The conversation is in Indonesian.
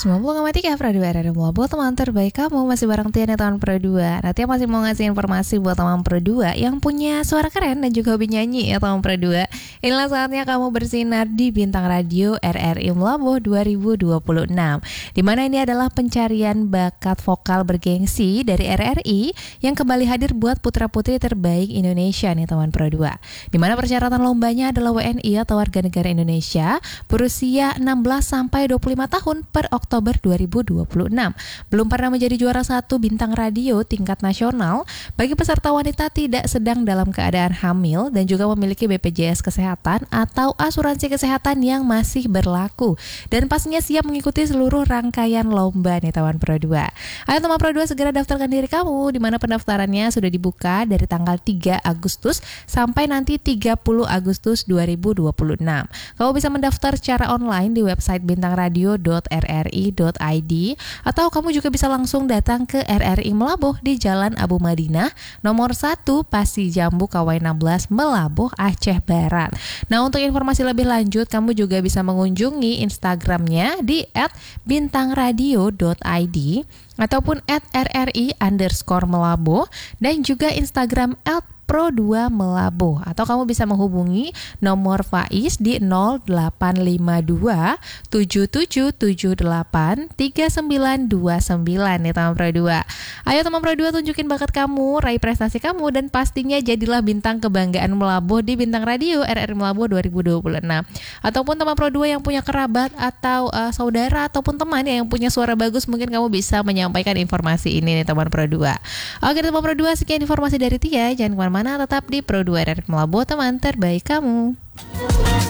90,3 Pro 2 RRI Melabuh, teman terbaik kamu. Masih bareng Tia nih teman Pro 2. Nah, Tia masih mau ngasih informasi buat teman Pro 2 yang punya suara keren dan juga hobi nyanyi ya teman Pro 2. Inilah saatnya kamu bersinar di Bintang Radio RRI Melabuh 2026, dimana ini adalah pencarian bakat vokal bergengsi dari RRI yang kembali hadir buat putra-putri terbaik Indonesia nih teman Pro 2. Dimana persyaratan lombanya adalah WNI atau warga negara Indonesia berusia 16 sampai 25 tahun per Oktober 2026. Belum pernah menjadi juara satu bintang radio tingkat nasional bagi peserta wanita tidak sedang dalam keadaan hamil dan juga memiliki BPJS Kesehatan atau asuransi kesehatan yang masih berlaku dan pastinya siap mengikuti seluruh rangkaian lomba nih teman Pro 2. Ayo teman Pro 2 segera daftarkan diri kamu, di mana pendaftarannya sudah dibuka dari tanggal 3 Agustus sampai nanti 30 Agustus 2026. Kamu bisa mendaftar secara online di website bintangradio.rri.id atau kamu juga bisa langsung datang ke RRI Melabuh di Jalan Abu Madinah nomor 1 Pasi Jambu Kawai 16 Melabuh, Aceh Barat. Nah, untuk informasi lebih lanjut kamu juga bisa mengunjungi Instagramnya di @bintangradio.id ataupun @rri_melabuh dan juga Instagram Pro 2 Melabuh, atau kamu bisa menghubungi nomor Faiz di 0852 7778 3929 nih teman Pro 2. Ayo teman Pro 2 tunjukin bakat kamu, raih prestasi kamu dan pastinya jadilah bintang kebanggaan Melabuh di Bintang Radio RRI Melabuh 2026. Ataupun teman Pro 2 yang punya kerabat atau saudara ataupun teman yang punya suara bagus, mungkin kamu bisa menyampaikan informasi ini nih teman Pro 2. Oke teman Pro 2, sekian informasi dari Tia. Jangan kemana-mana, tetap di Pro 2 RRI Melabuh, teman terbaik kamu.